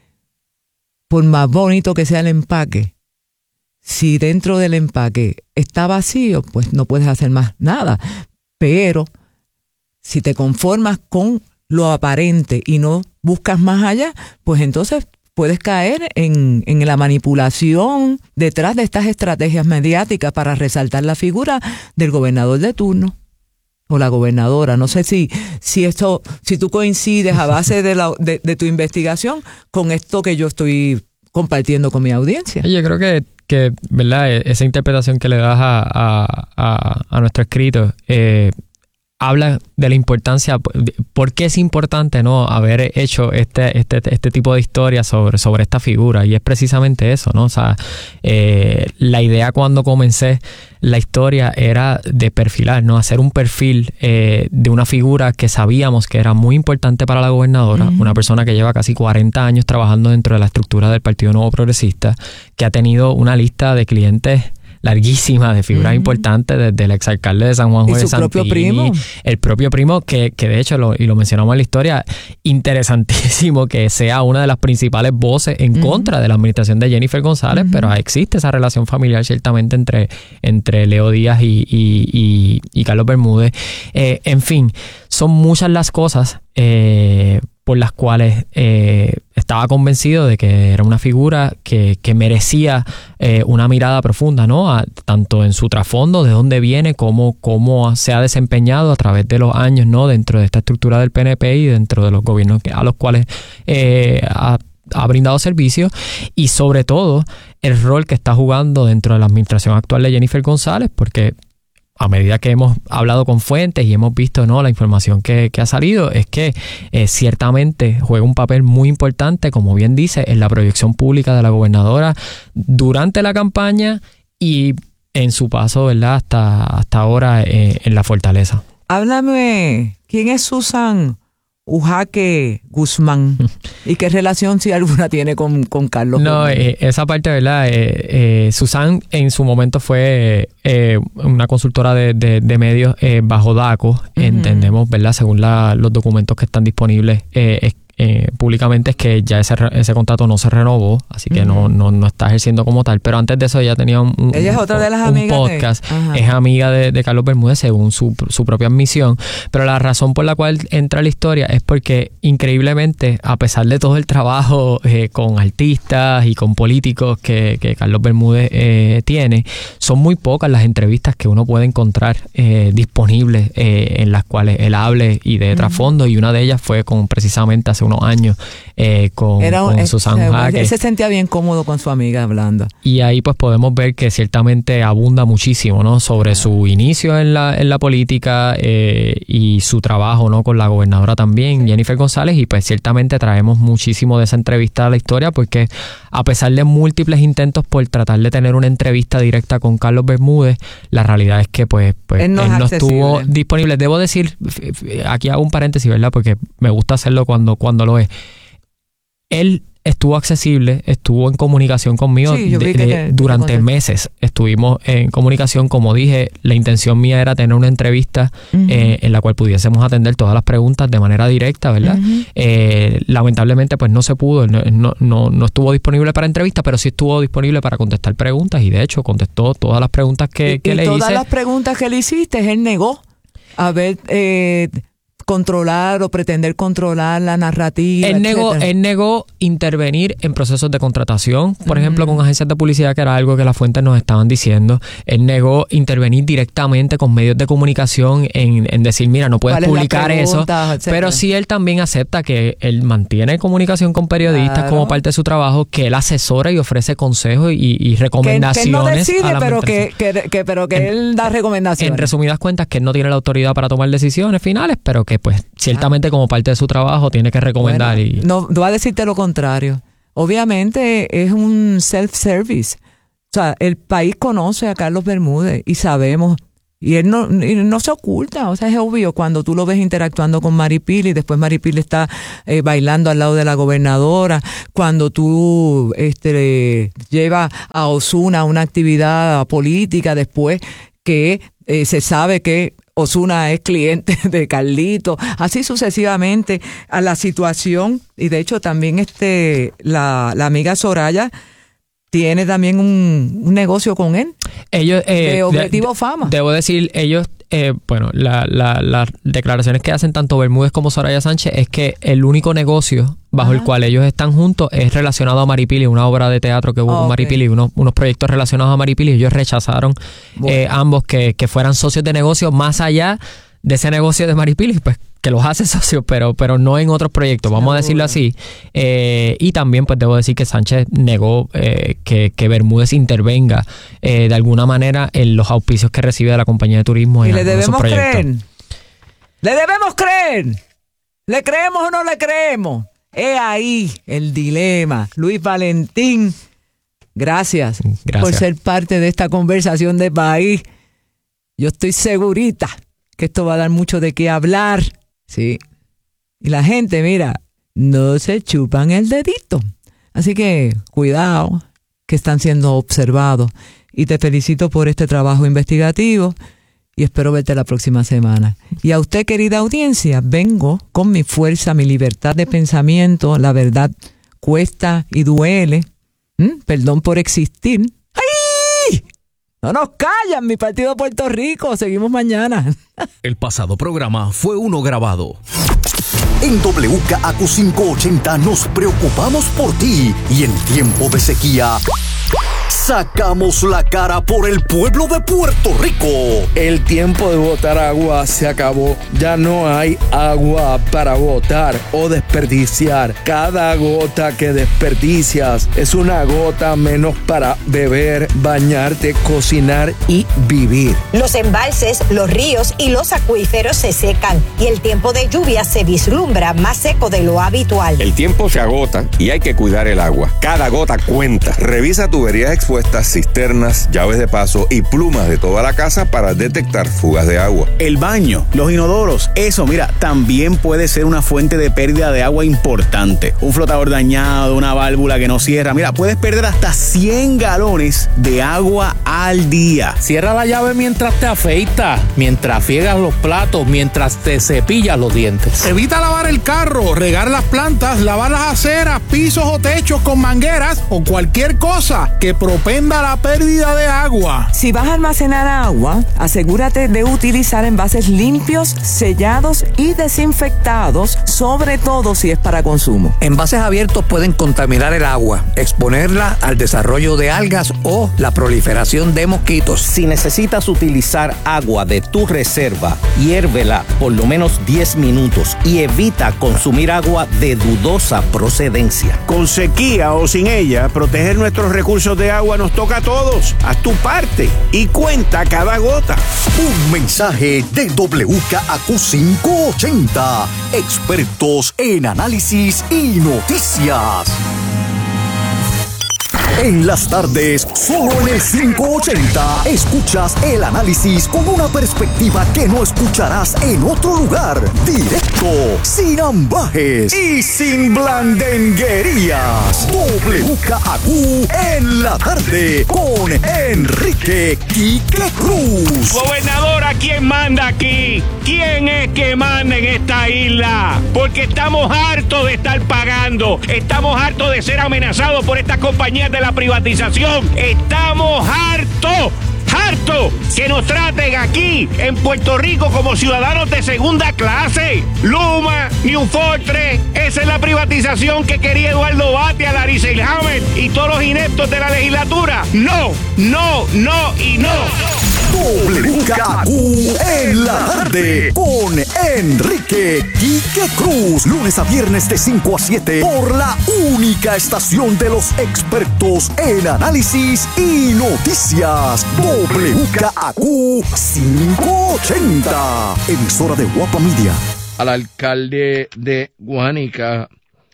Por más bonito que sea el empaque, si dentro del empaque está vacío, pues no puedes hacer más nada. Pero si te conformas con lo aparente y no buscas más allá, pues entonces puedes caer en la manipulación detrás de estas estrategias mediáticas para resaltar la figura del gobernador de turno o la gobernadora. No sé si tú coincides a base de tu investigación con esto que yo estoy compartiendo con mi audiencia. Yo creo que ¿verdad? Esa interpretación que le das a nuestro escrito habla de la importancia, por qué es importante, ¿no?, haber hecho este tipo de historia sobre esta figura, y es precisamente eso, ¿no? O sea, la idea cuando comencé la historia era de perfilar, ¿no?, hacer un perfil de una figura que sabíamos que era muy importante para la gobernadora, una persona que lleva casi 40 años trabajando dentro de la estructura del Partido Nuevo Progresista, que ha tenido una lista de clientes larguísima, de figuras importantes, desde el exalcalde de San Juan, José Santini, el propio primo, que de hecho, lo mencionamos en la historia, interesantísimo que sea una de las principales voces en contra de la administración de Jennifer González, pero existe esa relación familiar ciertamente entre Leo Díaz y Carlos Bermúdez. En fin, son muchas las cosas por las cuales estaba convencido de que era una figura que merecía una mirada profunda, ¿no? Tanto en su trasfondo, de dónde viene, cómo se ha desempeñado a través de los años, ¿no?, dentro de esta estructura del PNP y dentro de los gobiernos a los cuales ha brindado servicio, y sobre todo el rol que está jugando dentro de la administración actual de Jennifer González, porque a medida que hemos hablado con fuentes y hemos visto, ¿no?, la información que ha salido, es que ciertamente juega un papel muy importante, como bien dice, en la proyección pública de la gobernadora durante la campaña y en su paso, ¿verdad?, hasta ahora en la fortaleza. Háblame, ¿quién es Susan Ujaque Guzmán? ¿Y qué relación, si alguna, tiene con Carlos? No, esa parte, ¿verdad? Susan en su momento fue una consultora de medios bajo DACO, entendemos, ¿verdad? Según los documentos que están disponibles públicamente, es que ya ese contrato no se renovó, así que no está ejerciendo como tal, pero antes de eso ella tenía ella es otra de las amigas podcast, es amiga de Carlos Bermúdez según su propia admisión, pero la razón por la cual entra la historia es porque increíblemente, a pesar de todo el trabajo con artistas y con políticos que Carlos Bermúdez tiene, son muy pocas las entrevistas que uno puede encontrar disponibles en las cuales él hable y de trasfondo, y una de ellas fue precisamente hace unos años con Susan Ujaque. Él se sentía bien cómodo con su amiga hablando. Y ahí pues podemos ver que ciertamente abunda muchísimo, ¿no?, sobre su inicio en la política y su trabajo, ¿no?, con la gobernadora también, Jennifer González, y pues ciertamente traemos muchísimo de esa entrevista a la historia, porque a pesar de múltiples intentos por tratar de tener una entrevista directa con Carlos Bermúdez, la realidad es que pues él no estuvo disponible. Debo decir, aquí hago un paréntesis, ¿verdad?, porque me gusta hacerlo cuando lo es. Él estuvo accesible, estuvo en comunicación conmigo durante meses. Estuvimos en comunicación, como dije, la intención mía era tener una entrevista en la cual pudiésemos atender todas las preguntas de manera directa, ¿verdad? Lamentablemente pues no se pudo, no estuvo disponible para entrevista, pero sí estuvo disponible para contestar preguntas, y de hecho contestó todas las preguntas que le hice. Y todas las preguntas que le hiciste, él negó haber controlar o pretender controlar la narrativa. Él negó intervenir en procesos de contratación, por ejemplo, con agencias de publicidad, que era algo que las fuentes nos estaban diciendo. Él negó intervenir directamente con medios de comunicación en decir, mira, no puedes publicar eso. Etcétera. Pero sí él también acepta que él mantiene comunicación con periodistas como parte de su trabajo, que él asesora y ofrece consejos y recomendaciones. Que él no decide, pero que él da recomendaciones. En resumidas cuentas, que él no tiene la autoridad para tomar decisiones finales, pero que pues ciertamente como parte de su trabajo tiene que recomendar. Bueno, no voy a decirte lo contrario. Obviamente es un self-service. O sea, el país conoce a Carlos Bermúdez y sabemos, y él no se oculta. O sea, es obvio cuando tú lo ves interactuando con Maripili y después Maripili está bailando al lado de la gobernadora, cuando tú llevas a Ozuna a una actividad política después que se sabe que Ozuna es cliente de Carlito, así sucesivamente a la situación. Y de hecho también la amiga Soraya tiene también un negocio con él. Ellos de Objetivo Fama. Debo decir, ellos las declaraciones que hacen tanto Bermúdez como Soraya Sánchez es que el único negocio bajo el cual ellos están juntos es relacionado a Maripili, una obra de teatro que hubo con Maripili, unos proyectos relacionados a Maripili. Ellos rechazaron ambos que fueran socios de negocio más allá de ese negocio de Maripili, pues que los hace socios, pero no en otros proyectos, vamos a decirlo así. Y también pues debo decir que Sánchez negó que Bermúdez intervenga de alguna manera en los auspicios que recibe de la compañía de turismo. Y le debemos creer. ¡Le debemos creer! ¿Le creemos o no le creemos? He ahí el dilema. Luis Valentín, gracias por ser parte de esta conversación de país. Yo estoy segurita que esto va a dar mucho de qué hablar. Sí. Y la gente, mira, no se chupan el dedito. Así que cuidado, que están siendo observados. Y te felicito por este trabajo investigativo y espero verte la próxima semana. Y a usted, querida audiencia, vengo con mi fuerza, mi libertad de pensamiento. La verdad cuesta y duele. Perdón por existir. ¡Ay! No nos callan, mi partido Puerto Rico. Seguimos mañana. El pasado programa fue uno grabado. En WKAQ 580 nos preocupamos por ti y en tiempo de sequía sacamos la cara por el pueblo de Puerto Rico. El tiempo de botar agua se acabó. Ya no hay agua para botar o desperdiciar. Cada gota que desperdicias es una gota menos para beber, bañarte, cocinar y vivir. Los embalses, los ríos y los acuíferos se secan y el tiempo de lluvia se vislumbra más seco de lo habitual. El tiempo se agota y hay que cuidar el agua. Cada gota cuenta. Revisa tuberías expuestas, cisternas, llaves de paso y plumas de toda la casa para detectar fugas de agua. El baño, los inodoros, eso, mira, también puede ser una fuente de pérdida de agua importante. Un flotador dañado, una válvula que no cierra, mira, puedes perder hasta 100 galones de agua al día. Cierra la llave mientras te afeitas, mientras friegas los platos, mientras te cepillas los dientes. Evita lavar el carro, regar las plantas, lavar las aceras, pisos o techos con mangueras o cualquier cosa que propenda la pérdida de agua. Si vas a almacenar agua, asegúrate de utilizar envases limpios, sellados y desinfectados, sobre todo si es para consumo. Envases abiertos pueden contaminar el agua, exponerla al desarrollo de algas o la proliferación de mosquitos. Si necesitas utilizar agua de tu reserva, hiérvela por lo menos 10 minutos y evita consumir agua de dudosa procedencia. Con sequía o sin ella, proteger nuestros recursos de agua nos toca a todos. Haz tu parte y cuenta cada gota. Un mensaje de WKAQ 580. Expertos en análisis y noticias. En las tardes, solo en el 580, escuchas el análisis con una perspectiva que no escucharás en otro lugar. Directo, sin ambajes y sin blandenguerías. WKAQ en la tarde con Enrique Quique Cruz. Gobernadora, ¿quién manda aquí? ¿Quién es que manda en esta isla? Porque estamos hartos de estar pagando. Estamos hartos de ser amenazados por estas compañías de la privatización. Estamos hartos ¡Harto! Que nos traten aquí, en Puerto Rico, como ciudadanos de segunda clase. Luma, New Fortress, esa es la privatización que quería Eduardo Batia, Larry Selhammer y todos los ineptos de la legislatura. No, no, no y no. WKQ en la tarde con Enrique Quique Cruz. Lunes a viernes de 5 a 7 por la única estación de los expertos en análisis y noticias. WKQ 580, emisora de Guapa Media. Al alcalde de Guánica,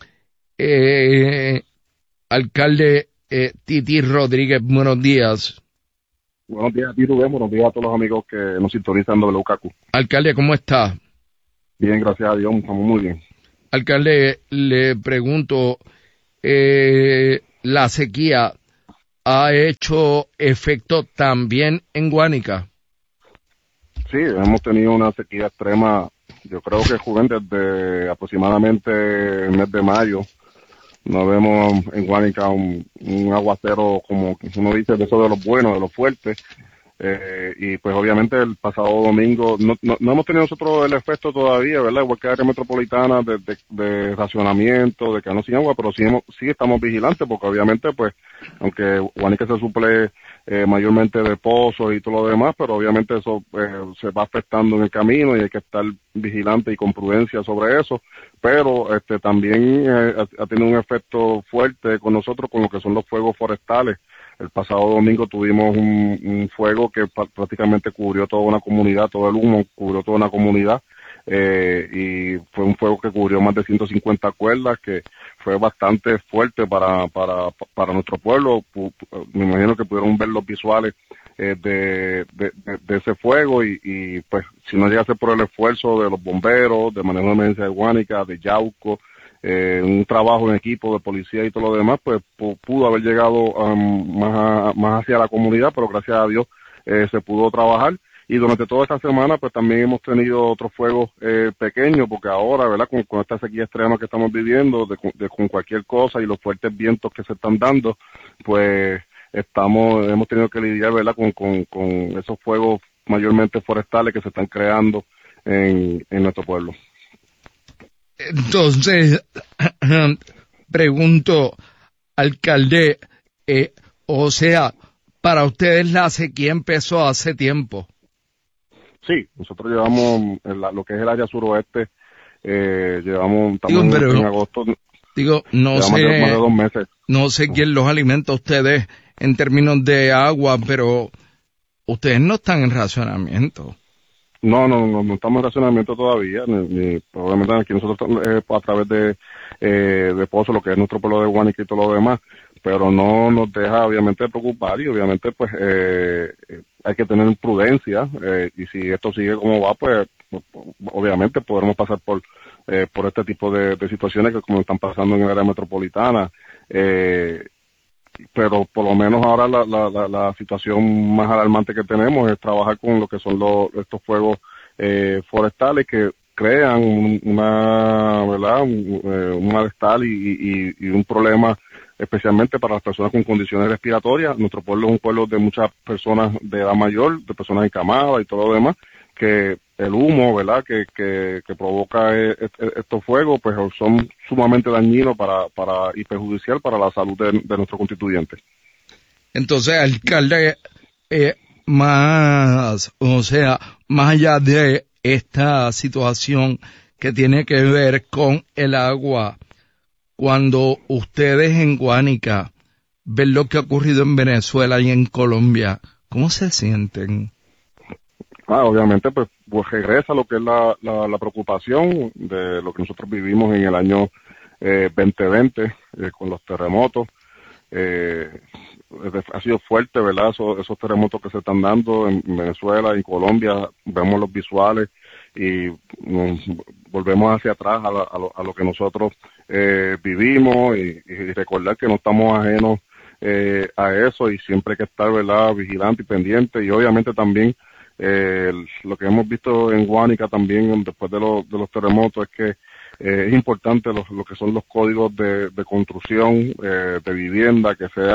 alcalde Titi Rodríguez, buenos días. Buenos días a ti, Rubén. Buenos días a todos los amigos que nos sintonizan de WKQ. Alcalde, ¿cómo está? Bien, gracias a Dios, estamos muy bien. Alcalde, le pregunto, ¿la sequía ha hecho efecto también en Guánica? Sí, hemos tenido una sequía extrema, yo creo que Juven, desde aproximadamente el mes de mayo. No vemos en Guánica un aguacero, como uno dice, de eso de los buenos, de los fuertes. Y pues obviamente el pasado domingo no hemos tenido nosotros el efecto todavía, ¿verdad? Igual que área metropolitana de racionamiento, de que no sin agua, pero sí estamos vigilantes, porque obviamente pues aunque Guánica se suple mayormente de pozos y todo lo demás, pero obviamente eso se va afectando en el camino y hay que estar vigilante y con prudencia sobre eso. Pero también ha tenido un efecto fuerte con nosotros con lo que son los fuegos forestales. El pasado domingo tuvimos un fuego que prácticamente cubrió toda una comunidad, todo el humo cubrió toda una comunidad, y fue un fuego que cubrió más de 150 cuerdas, que fue bastante fuerte para nuestro pueblo. Me imagino que pudieron ver los visuales de ese fuego y pues si no llegase por el esfuerzo de los bomberos, de manejo de emergencia de Guánica, de Yauco, un trabajo en equipo de policía y todo lo demás, pues pudo haber llegado más hacia la comunidad, pero gracias a Dios se pudo trabajar. Y durante toda esta semana pues también hemos tenido otros fuegos pequeños, porque ahora, ¿verdad? Con esta sequía extrema que estamos viviendo, con cualquier cosa y los fuertes vientos que se están dando, pues hemos tenido que lidiar, ¿verdad? Con esos fuegos mayormente forestales que se están creando en nuestro pueblo. Entonces, pregunto, alcalde, o sea, para ustedes la sequía empezó hace tiempo. Sí, nosotros llevamos lo que es el área suroeste, estamos en agosto. No sé, más de 2 meses. No sé quién los alimenta a ustedes en términos de agua, pero ustedes no están en racionamiento. No estamos en racionamiento todavía, ni probablemente aquí nosotros a través de Pozo, lo que es nuestro pueblo de Guánica y todo lo demás, pero no nos deja obviamente de preocupar y obviamente pues hay que tener prudencia, y si esto sigue como va, pues obviamente podremos pasar por este tipo de situaciones que como están pasando en el área metropolitana, pero por lo menos ahora la situación más alarmante que tenemos es trabajar con lo que son estos fuegos forestales que crean un malestar y un problema especialmente para las personas con condiciones respiratorias. Nuestro pueblo es un pueblo de muchas personas de edad mayor, de personas encamadas y todo lo demás, que el humo, ¿verdad?, que provoca estos fuegos, pues son sumamente dañinos y perjudicial para la salud de nuestros constituyentes. Entonces, alcalde, más allá de esta situación que tiene que ver con el agua, cuando ustedes en Guánica ven lo que ha ocurrido en Venezuela y en Colombia, ¿cómo se sienten? Obviamente, pues regresa lo que es la preocupación de lo que nosotros vivimos en el año 2020 con los terremotos. Ha sido fuerte, ¿verdad? Esos terremotos que se están dando en Venezuela y en Colombia, vemos los visuales y nos volvemos hacia atrás a lo que nosotros vivimos y recordar que no estamos ajenos a eso y siempre hay que estar, ¿verdad?, vigilante y pendiente. Y obviamente también lo que hemos visto en Guánica también después de los terremotos es que es importante lo que son los códigos de construcción de vivienda, que sea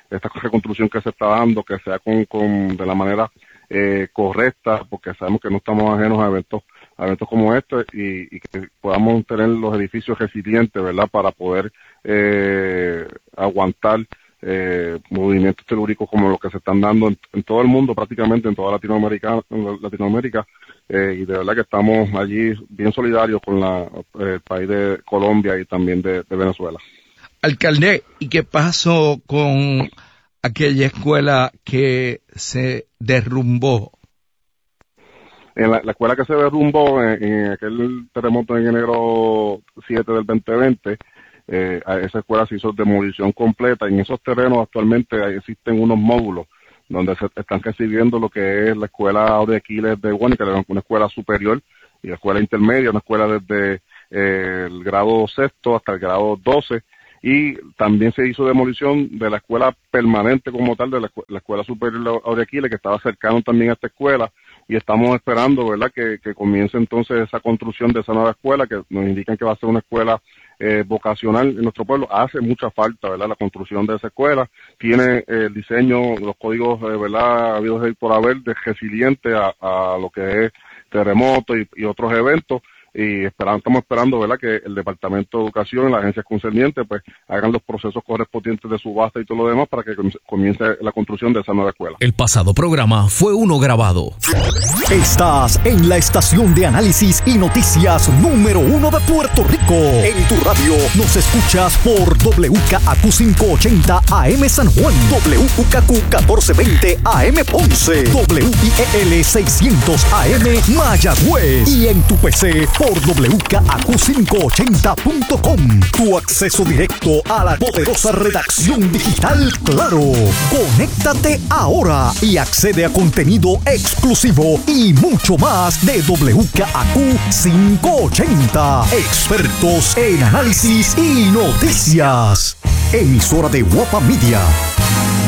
esta reconstrucción que se está dando, que sea de la manera correcta, porque sabemos que no estamos ajenos a eventos como este y que podamos tener los edificios resilientes, ¿verdad? Para poder aguantar movimientos telúricos como los que se están dando en todo el mundo, prácticamente en toda Latinoamérica, y de verdad que estamos allí bien solidarios con el país de Colombia y también de Venezuela. Alcalde, ¿y qué pasó con aquella escuela que se derrumbó? En la escuela que se derrumbó en aquel terremoto en enero 7 del 2020, a esa escuela se hizo demolición completa. En esos terrenos actualmente existen unos módulos donde se están recibiendo lo que es la escuela Aurea Aquiles de Guánica, una escuela superior, y la escuela intermedia, una escuela desde el grado 6º hasta el grado 12, y también se hizo demolición de la escuela permanente como tal, de la escuela superior Aurea Aquiles, que estaba cercano también a esta escuela, y estamos esperando, ¿verdad?, que comience entonces esa construcción de esa nueva escuela, que nos indican que va a ser una escuela vocacional en nuestro pueblo. Hace mucha falta, ¿verdad?, la construcción de esa escuela. Tiene el diseño, los códigos, ¿verdad?, habidos por haber, de resiliente a lo que es terremotos y otros eventos. Y estamos esperando, ¿verdad?, que el Departamento de Educación y las agencias concernientes pues hagan los procesos correspondientes de subasta y todo lo demás para que comience la construcción de esa nueva escuela. El pasado programa fue uno grabado. Estás en la estación de análisis y noticias número 1 de Puerto Rico. En tu radio nos escuchas por WKAQ 580 AM San Juan, WKAQ 1420 AM Ponce, WIEL 600 AM Mayagüez y en tu PC por WKAQ580.com. Tu acceso directo a la poderosa redacción digital Claro. Conéctate ahora y accede a contenido exclusivo y mucho más de WKAQ580. Expertos en análisis y noticias. Emisora de Guapa Media.